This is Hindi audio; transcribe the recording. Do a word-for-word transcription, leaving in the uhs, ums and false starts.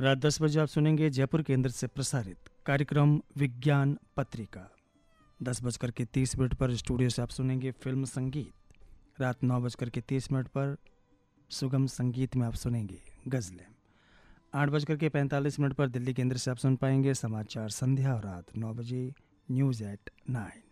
रात दस बजे आप सुनेंगे जयपुर केंद्र से प्रसारित कार्यक्रम विज्ञान पत्रिका। दस बजकर के तीस मिनट पर स्टूडियो से आप सुनेंगे फिल्म संगीत। रात नौ बजकर के तीस मिनट पर सुगम संगीत में आप सुनेंगे गज़लें। आठ बजकर के पैंतालीस मिनट पर दिल्ली केंद्र से आप सुन पाएंगे समाचार संध्या और रात नौ बजे न्यूज़ एट नाइन।